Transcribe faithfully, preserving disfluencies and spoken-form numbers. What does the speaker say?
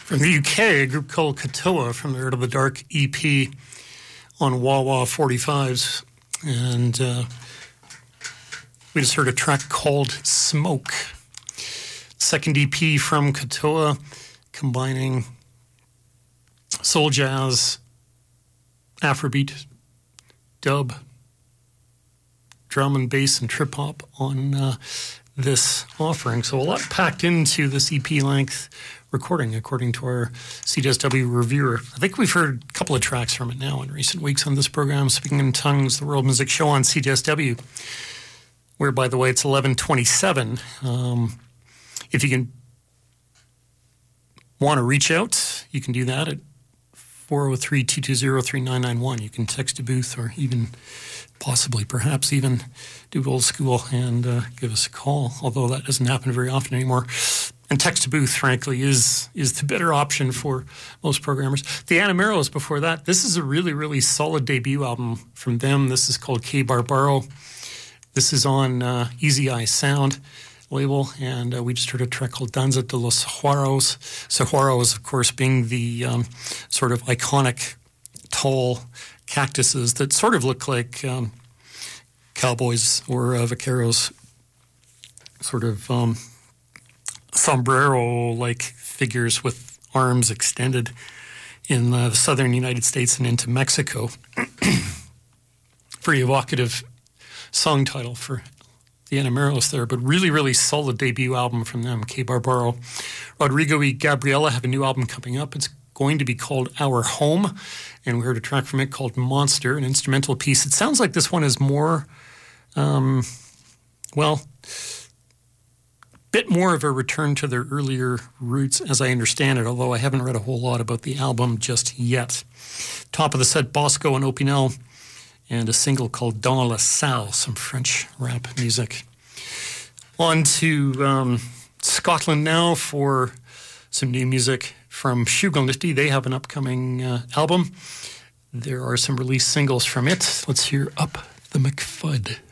From the U K, a group called Katoa from the Heart of the Dark E P on Wah Wah forty-fives. And uh, we just heard a track called Smoke. Second E P from Katoa, combining soul jazz, Afrobeat, dub, drum and bass and trip hop on uh, this offering. So a lot packed into this E P length recording, according to our C D S W reviewer. I think we've heard a couple of tracks from it now in recent weeks on this program, Speaking in Tongues, the World Music Show on C D S W, where, by the way, it's eleven twenty-seven. Um, if you can want to reach out, you can do that at four oh three, two two zero, three nine nine one. You can text a booth or even possibly, perhaps even do old school and uh, give us a call, although that doesn't happen very often anymore. And text to booth, frankly, is is the better option for most programmers. The Anameros before that, this is a really, really solid debut album from them. This is called K Barbaro. This is on uh, Easy Eye Sound label, and uh, we just heard a track called Danza de los Sahuaros. Sahuaros, of course, being the um, sort of iconic tall cactuses that sort of look like um, cowboys or uh, vaqueros, sort of um, sombrero-like figures with arms extended in uh, the southern United States and into Mexico. Very evocative song title for the Anameros there, but really, really solid debut album from them, K Barbaro. Rodrigo y Gabriela have a new album coming up. It's going to be called Our Home, and we heard a track from it called Monster, an instrumental piece. It sounds like this one is more, um, well, bit more of a return to their earlier roots, as I understand it, although I haven't read a whole lot about the album just yet. Top of the set, Bosco and Opinel, and a single called Dans la Salle, some French rap music. On to um, Scotland now for some new music from Shugalnifty. They have an upcoming uh, album. There are some released singles from it. Let's hear Up the McFud.